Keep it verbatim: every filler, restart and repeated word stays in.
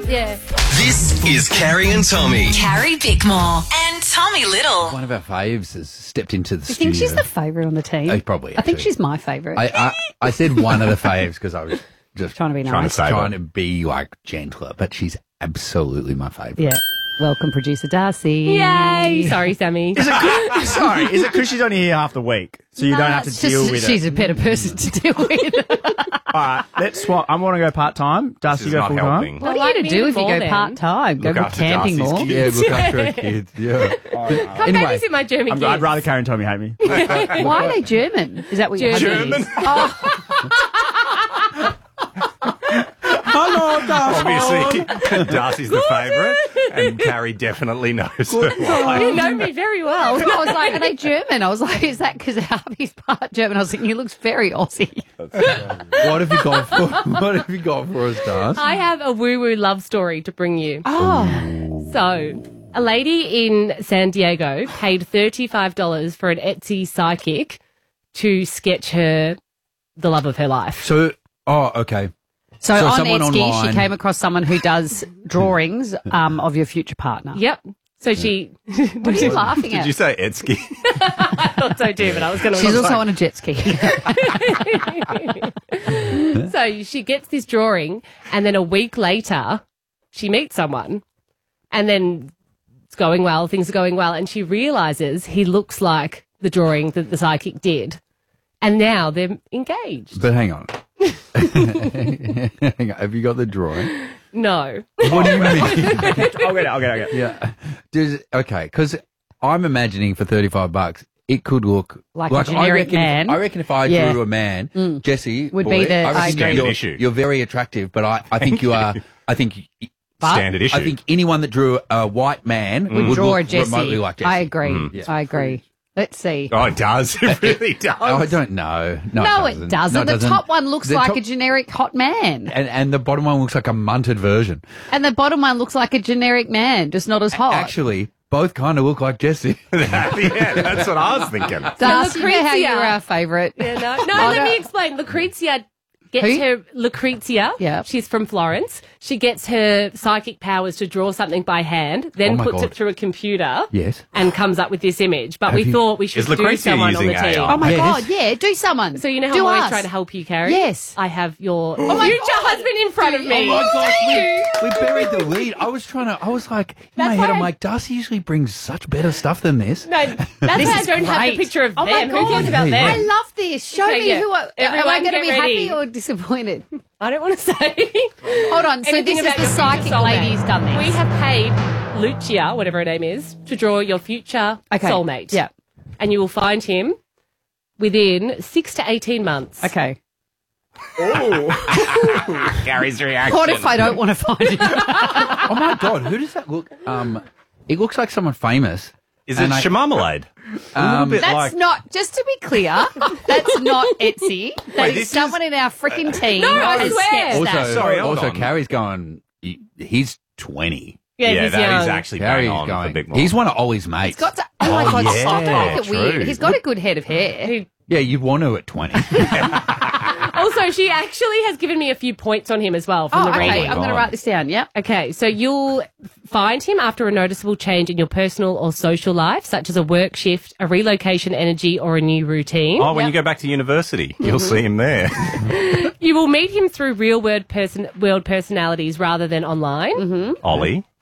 Yeah. This is Carrie and Tommy. Carrie Bickmore and Tommy Little. One of our faves has stepped into the You studio. think she's the favourite on the team? Oh, probably, I think actually. she's my favourite. I, I, I said one of the faves because I was just Trying to be trying nice. to, trying to be like gentler, but she's absolutely my favourite. Yeah. Welcome, producer Darcy. Yay. Sorry, Sammy. Is it Sorry, is it because she's only here half the week, so you No, don't have to it's deal just, with she's it? a better person to deal with. All right, let's swap. I want to go part time. Darcy, This is go not full time. helping. What like are you me to do if you more go then. part time? Go Look go after camping Darcy's more. kids. Yeah, look after our kids. Yeah. Come Anyway. babysit my German I'm, kids. I'd rather Karen and Tommy hate me. Why are they German? Is that what your German. husband is? German. Hello, Darcy. Obviously, Darcy's the favourite, and Carrie definitely knows her. You know me very well. I was like, are they German? I was like, is that because hubby's part German? I was thinking, he looks very Aussie. What have you got for? What have you got for us, Dars? I have a woo-woo love story to bring you. Oh, So, a lady in San Diego paid thirty-five dollars for an Etsy psychic to sketch her the love of her life. So, oh, okay. so, So on someone Etsy, online- she came across someone who does drawings um, of your future partner. Yep. So she... What are you laughing Did at? you say Etsky? I thought so too, but I was going to... She's also on a jet ski. So she gets this drawing, and then a week later, she meets someone, and then it's going well, things are going well, and she realises he looks like the drawing that the psychic did. And now they're engaged. But hang on. Hang on. Have you got the drawing? No. What do you mean? I'll get it. I'll get it. I'll get it. Yeah. Does okay? Because I'm imagining for thirty-five bucks, it could look Like a I generic reckon, man. I reckon if I Yeah. drew a man, Jesse Would boy, be the- I reckon I you're- agree. you're, issue. you're very attractive, but I, I think you are. I think. But Standard issue. I think anyone that drew a white man would would draw look a Jessie. remotely like Jesse. I agree. Yeah. I agree. Let's see. Oh, it does. It really does. Oh, I don't know. No, No, it it doesn't. doesn't. No, it The top one looks The like top- a generic hot man. and, and the bottom one looks like a munted version. And the bottom one looks like a generic man, just not as hot. Actually, both kind of look like Jesse. Yeah, that's what I was thinking. Darcy, you know how Lucrezia. you're our favourite. Yeah, no, no Oh, let no. me explain. Lucrezia gets Who? her... Lucrezia, Yeah. she's from Florence. She gets her psychic powers to draw something by hand, then Oh my puts God. it through a computer Yes. and comes up with this image. But Have we you- thought we should Is do Lucrezia someone on the using team. A I? Oh my Yes. God, yeah, do someone. So you know how do I'm always us. trying to help you, Carrie? Yes. I have your Oh my future God. husband in front of me. Oh my gosh, Thank we, you. we buried the lead. I was trying to, I was like, in my That's head, why I'm I- like, Darcy usually brings such better stuff than this. No, that's This why I is don't have great. the picture of Oh my them. Who God. cares about Yeah, them? yeah. I love this. Show Okay, me yeah. who I, am Everyone I going to get be ready. happy or disappointed? I don't want to say. Hold on. So Anything this is about the your future psychic soulmate. lady's done this. We have paid Lucia, whatever her name is, to draw your future Okay. soulmate. Yeah. And you will find him within six to eighteen months. Okay. Carrie's reaction. What if I don't want to find it? Oh my God, who does that look? Um, it looks like someone famous. Is it And I- Shamarmalade? A little Um, bit That's like... not, just to be clear, that's not Etsy. That is this someone in our freaking team No, I has swear. sketched Also, that. Sorry, hold also on. Carrie's going. he- He's twenty. Yeah, Yeah, he's that young. is actually Carrie's bang on for going. Big Mom. He's one of Ollie's mates. He's got to, oh my Oh, God, yeah, stop to make it true. weird. He's got a good head of hair. He- Yeah, you'd want to at twenty. Also, she actually has given me a few points on him as well from Oh, the okay. reading. I'm going to write this down. Yep. Okay, so you'll find him after a noticeable change in your personal or social life, such as a work shift, a relocation energy, or a new routine. Oh, when you go back to university, you'll see him there. You will meet him through real world person world personalities rather than online. Ollie.